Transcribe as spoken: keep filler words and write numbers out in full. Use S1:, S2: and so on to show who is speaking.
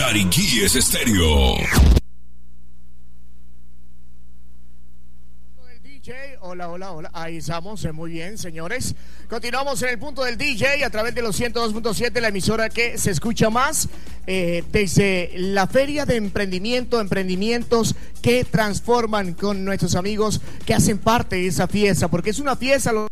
S1: Cariquíes Estéreo.
S2: Hola, hola, hola. Ahí estamos, muy bien, señores. Continuamos en el punto del D J a través de los ciento dos punto siete, la emisora que se escucha más, eh, desde la Feria de Emprendimiento, emprendimientos que transforman con nuestros amigos que hacen parte de esa fiesta, porque es una fiesta. Lo